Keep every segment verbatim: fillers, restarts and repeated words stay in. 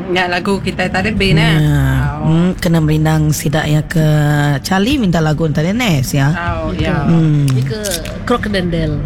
Ya, lagu kita tadi B na. Oh. Hmm, kena merindang sidak ya ke Charlie minta lagu tadi Nes ya. Oh, ya. Hmm. Ini ke Crocodile.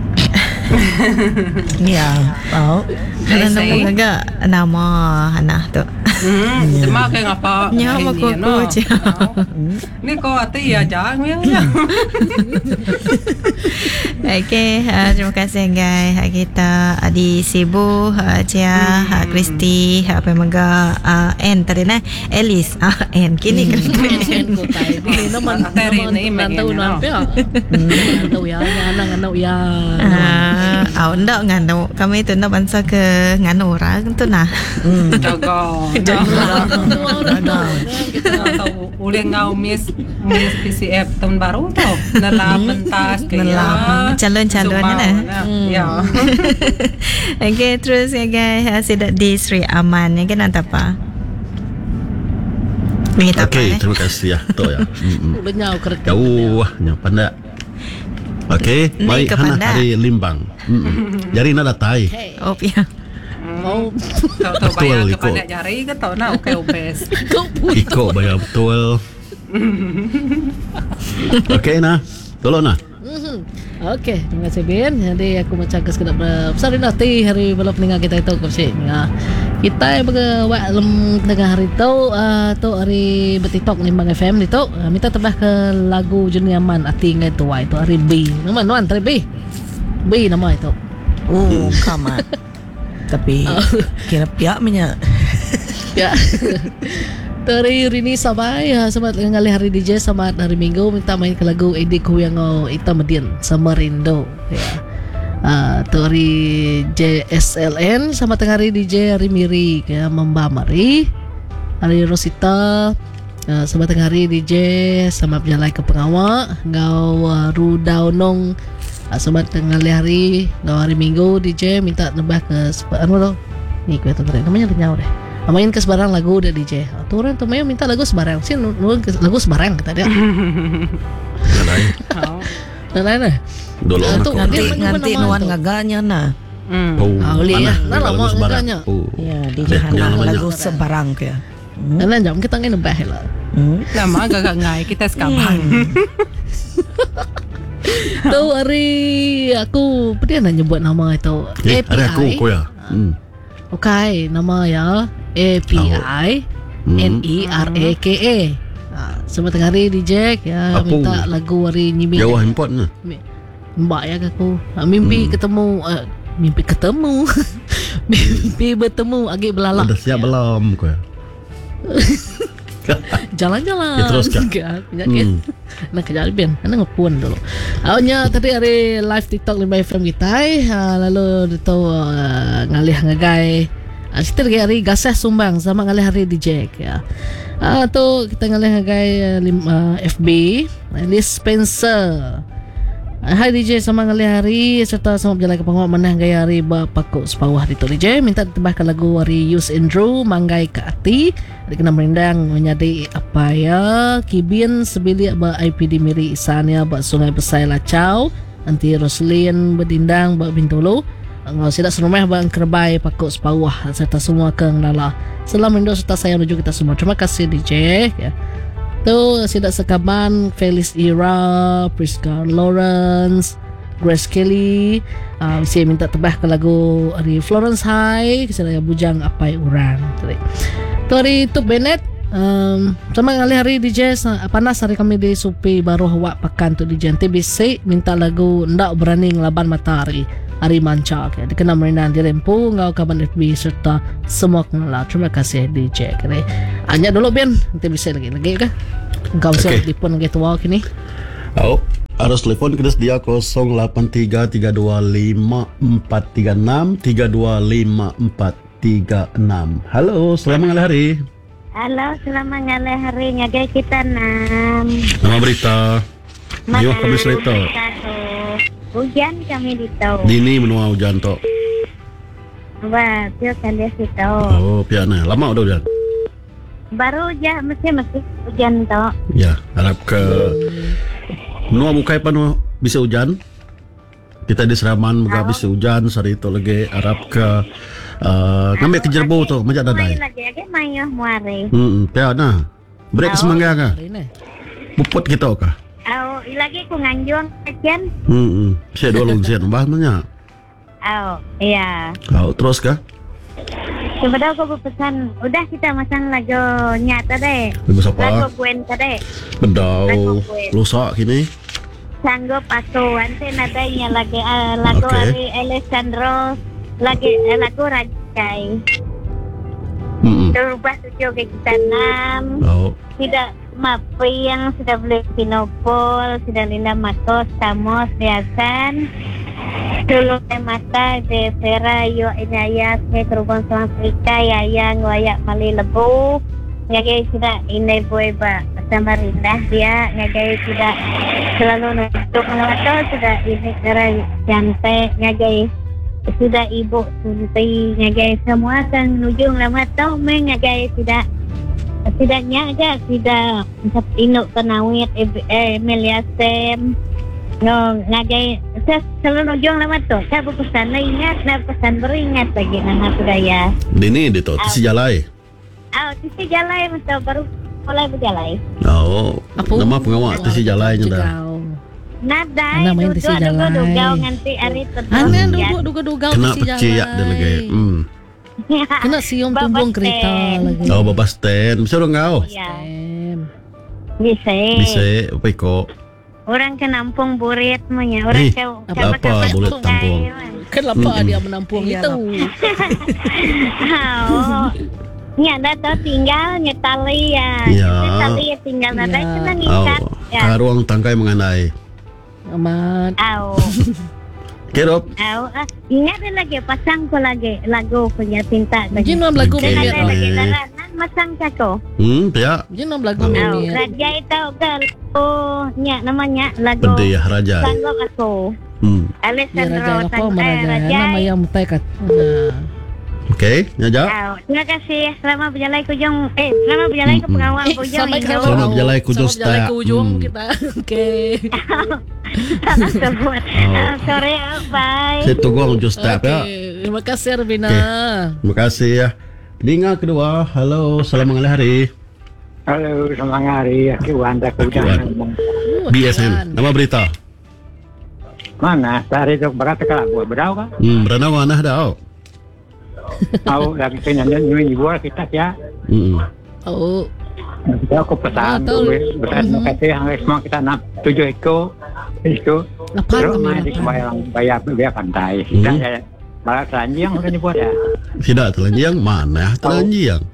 Ya, tahu. Kena nama agak nama anak tu. Hmm, cuma kayak ngapa? Ya, mak aku je. Ni kau hati ya jangan ya. Okey, uh, terima kasih guys. Uh, kita uh, di Cebu, uh, Cia, uh, Kristi, uh, Pemaga, uh, N tadi nah, Alice, uh, N kini kan. N ko tayo. Di naman naman nantaw na pa. Nantaw ya, anak nantaw ya. Ah, aw ndak ngano. Kami itu ndak bansa ke ngano orang tu nah. Jago. Jago. Kita tahu boleh ngau miss miss P C F tahun baru tau. Nela pentas kayak calon-calon na. Ya. Okay, terus ya guys, sidak di Sri Aman ya kan apa? Okey, terima kasih ya. Tu ya. Udah nyau kerja. Jauh, nyau pandai. Okey, baik Hana hari Limbang. Jari nak datai. Oh ya. Oh, tahu bayar kepada jari ke tahu nak okay obes. Ikut bayar betul. Okey nah. Tolong nah. Okey, terima kasih Ben. Jadi aku macam ke sekedar besar nanti hari belum peninggal kita itu kursi. Kita yang berwak lem tengah hari tu, uh, tu hari bertiktok Limbang F M itu, uh, minta tambah ke lagu Juniaman Ati ngai tua itu hari B. Nama nuan hari B. B nama itu. Oh, kamat. Tapi kira pihak minyak. Ya. Dari Rini Sabai selamat ngali hari D J, selamat hari Minggu minta main ke lagu Edi Kuyango Ita Median sama Rindo ya. Uh, dari J S L N sama tengah hari D J hari Miri ya Mamba Mari hari Rosita uh, sama tengah hari D J sama berjalan ke pengawak ngau uh, Rudaunong uh, sama tengah hari ngau hari Minggu D J minta nambah ke anu lo ni kau tahu namanya lenyau deh. Main ke sebarang lagu udah D J. Oh, tuh orang tuh main minta lagu sebarang. Sih nuan lagu sebarang kata dia. Lain. Nah, lain lah. Dulu nanti nanti nuan ngaganya nah. Hmm. Oh, ah, boleh ya. Nah, lama ngaganya. Ya, D J Hana lagu sebarang ke. Nah, jam kita ngene bah lah. Lama agak ngai kita sekapan. Tahu hari aku pernah nak nyebut nama itu eh, A P I. Hari aku kau ya. Hmm. Okay, nama ya A P I N E R A K A. Semua tengah hari D J ya Apa? Minta lagu hari Nyimi. Jawah import ni. Mbak ya aku. Mimpi hmm. ketemu uh, mimpi ketemu. Mimpi bertemu agak belalak. Dah siap ya. Belum kau ya? Jalan-jalan. Ya, terus kan. Penyakit. Hmm. Nak kejadian. Anda ngepun dulu. Awalnya tadi hari live TikTok Limbang F M kita. Uh, lalu itu uh, ngalih ngagai. Uh, kita lagi hari gasah sumbang sama ngalih hari D J ya. Ah uh, tu kita ngalih ngagai uh, uh, F B. Alice Spencer. Hai D J sama ngali hari serta sama berjalan ke pengawal menang gaya hari bakuk sepawah di D J minta ditambahkan lagu hari Yus Andrew Manggai ke Ati dikena merindang menyadi apa ya Kibin sebilik ba I P D Miri Isania ba Sungai Besai Lacau anti Roslin berdindang ba Bintulu ngau sidak serumah ba Kerbay pakuk sepawah serta semua keng lala selamat merindu serta saya menuju kita semua. Terima kasih D J ya. Tu sidak sekaban Felix Ira, Priska Lawrence, Grace Kelly. Uh, saya minta tebah ke lagu dari Florence High, saya bujang apai urang. Tu hari tu Bennett. Um, sama kali hari D J panas hari kami di Supi baru awak pakan tu D J T B C minta lagu ndak berani ngelaban matahari hari manca okay. Dikenal merindang di Rempu ngau kaban F B serta semua kenal. Terima kasih D J kene. Hanya dulu Ben nanti bisa lagi lagi ke engkau okay. Siap telefon lagi tua kini. Oh, harus telefon kita sedia kosong lapan tiga tiga dua lima empat tiga enam tiga dua lima empat tiga enam. Halo, selamat hari. Halo, selamat ngalih hari ngagai kita nam. Nama berita. Yo kami cerita. Hujan kami di tau. Dini menua hujan tok. Wah, pio kali si tau. Oh, piana. Lama udah hujan. Baru aja mesti mesti hujan tok. Ya, harap ke menua bukai panu bisa hujan. Kita di Seraman juga bisa hujan sari itu lagi harap ke Uh, ngambil ke jerbu tu, majak dadai. Mai lagi lagi mayo muare. Hmm, pia na. Break semangga ka. Hari ni. Puput kita ka. Au, lagi ku nganjuang ajan. Hmm, saya dua lung sen bah nanya. Au, iya. Kau terus ka? Sebenarnya aku berpesan, udah kita masang lagu nyata deh. Lagu siapa? Lagu Gwen tadi. Bedau. Lusak kini. Sanggup aku nanti nadanya lagi uh, lagu Okay. Ari Alessandro, lagi uh, lagu Rajai. Hmm. Terubah tujuh ke kita enam. Oh. Tidak Mapi yang sudah beli Pinopol, sudah Linda Matos, Samos, Riasan, Dulu Mata, De Vera, Yo Inayas, Kerubang Selang Afrika, Yayang, Wayak Mali Lebu, ngagai sudah Inai Boy Ba Samarindah dia, ngagai sudah selalu untuk Mato, sudah ini Kera Cantik, ngagai sudah Ibu Sunti, ngagai semua kan nujung lama tau, ngagai sudah Tidaknya aja tidak inuk kenawit eh Meliasem no ngagai saya selalu nujung lama tu saya berpesan ingat dan pesan beringat bagi anak budaya Dini di tu si jalai. ah sisi jalai mesti baru mulai berjalai Oh. Apa? Nama pengawal si jalainya dah. nada Anak main duduk tisi jalai. duduk duduk nanti hari terus Anak duduk duga-duga Kena si percaya dia lagi. Hmm. Kena siung Bapak tumbung Sten. kereta lagi. Oh, baba stand. Bisa dong kau? ya Em. bisa Bisa. Apa iko? orang ke Nampung Burit punya orang Eh, ke apa Burit Tampung? Kenapa Mm-mm. dia menampung Iya, itu? Oh, nya ada tinggal nyetali ya. Ya. Nyetali ya tinggal ada Ya. kena Oh, ngikat. Ya. karuang tangkai mengenai. Amat. Au, Kerop. au. Ah, ingat ada lagi pasang ko lagi lagu punya cinta lagi. Jinom lagu Okay. Dan mimir. ada lagi Eh. daranan masang kako. Hmm, pia. Jinom lagu Oh. Au, mimir. raja itu ke oh, nya namanya lagu. Benda ya raja. Sanggup aku. Hmm. Ya Alessandro raja apa sang eh, meraja? raja. Nama yang mutekat. Nah. Okey, nyaja. Au, terima kasih. Selamat berjalan ke ujung. Eh, selamat berjalan ke Mm-mm. pengawal Eh, ke ujung. sampai Indo. ke Selamat berjalan ke ujung Selamat berjalan setiap. ke ujung Hmm. kita. Okey. Salah sebut. Oh. Ah, Sorry, ah, bye. Saya tunggu just step ya. Okey. Terima kasih Arbina. Terima kasih ya. Dengar kedua. Halo, selamat hari. Halo, selamat hari. Aku Wanda Kujang. Wan. B S N. Nama berita. Mana? Tadi tu berkata kalau buat berau kan? Hmm, berana mana dah. Tahu lagi kenanya ni ibu kita ya. Hmm. Oh. Kita aku pesan Ah, tahu. tu. Berkata Mhm. kata yang semua kita nak tujuh ekor itu. Lapan Terus kami main di lapan. bayar bayar bayar pantai. Mhm. Dan saya barat ranjang udah dibuat ya. Tidak telanjang mana telanjang.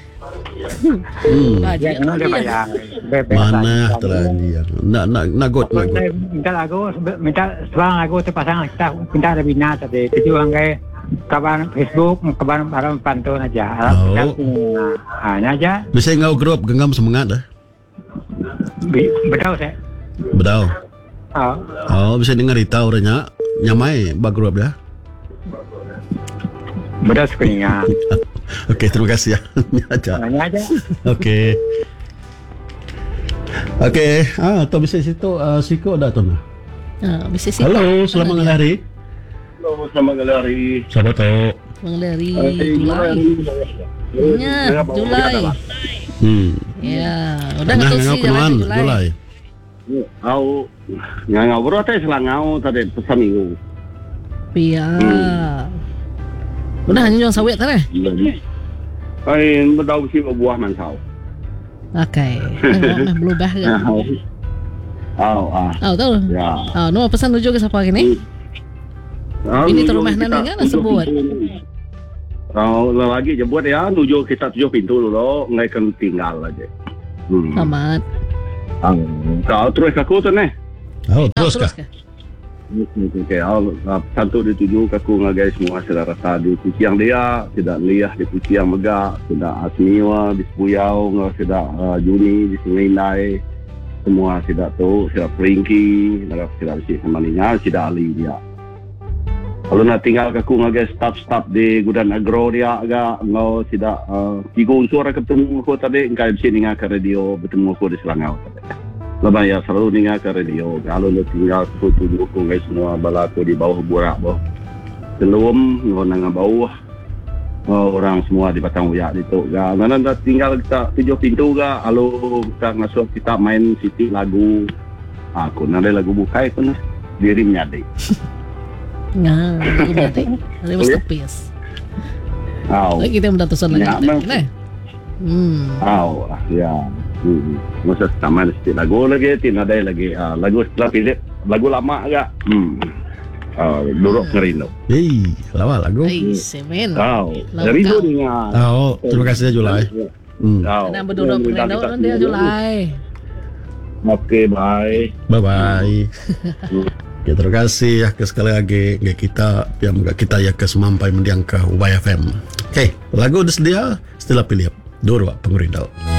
Hmm. Ah, Ya, dia- no dia dia- bayar. Bayar Mana ranjang. telanjang. Nak nak nak got nak got. Minta lagu, minta seorang lagu terpasang kita minta ada bina tadi. Itu angkai kabar Facebook, kabar barang pantun aja. Oh. Hanya aja. Bisa ngau grup genggam semangat dah. Bi- Betul saya. Bedau. Oh, Oh, bisa dengar kita orangnya. Nyamai bag grup ya. betul sekalinya. Okey, terima kasih ya. Aja. Hanya aja. Okey. Okey, ah, atau bisa situ uh, Siko dah tu nah. Ah, bisa sih. Halo, selamat hari. Halo, selamat hari. Siapa tahu? Mengeleri Julai. Ya, Julai. Hmm. Ya, udah Nah, ngetu ngau sih kenuan jalan Julai. Julai. Au, ngau bro teh selang ngau tadi pesan minggu. Pia. Udah hanya jual sawit tadi. Ai bedau si buah mansau. Oke. Mah berubah kan. Au, ah. Oh, tahu. Ya. Oh, nu pesan tujuh ke siapa gini? Ini tu rumah nani kan sebut. Kalau lagi je buat ya, nuju kita tujuh pintu dulu, ngai kan tinggal aja. Hmm. Amat. Kau terus aku tu nih. Oh, terus kah? ke? Okey, satu di tujuh kaku ngagai semua saudara tadi di siang dia tidak liah di siang megak tidak asmiwa di Sepuyau nggak tidak uh, Juni di Sungai Indai semua tidak tahu tidak peringki tidak tidak si semaninya tidak ali dia kalau nak tinggal kaku ngagai staff-staff di Gudan Agro dia agak nggak tidak uh, tiga unsur ketemu aku tadi ngai di sini ngak radio bertemu aku di Selangau tadi. Lepas ya selalu dengar ke radio. Kalau lu tinggal kutu dukung guys semua balaku di bawah burak bawah. Selum ngau nang bawah. oh, orang semua di Batang Uyak itu. Ga, mana dah tinggal kita tujuh pintu ga, alo kita ngasuh kita main siti lagu. Aku nade lagu bukai pun dirimnya deh. Nah, lagu berarti. Dari masterpiece. Aw. Lagi kita mendatusan lagi. Ya, memang. Nah. Hmm. Aw, ya. Hmm. Masa kita main siti lagu lagi, tina ada lagi uh, lagu setelah pilih lagu lama ga. Hmm. Uh, Dorok Ngerindu. Hei, lawa lagu. Ay, semen. Aw, Lagu Ngerindu kau. dengan. Oh, terima kasih Julai. Hmm. Aw. Ada berduduk Ngerindu kan dia Julai. Oke, bye. Bye bye. Ya, terima kasih ya ke sekali lagi ya kita yang kita ya ke semampai mendiang ke Ubay F M. Oke, lagu udah sedia, setelah pilih Dua Pengurindal.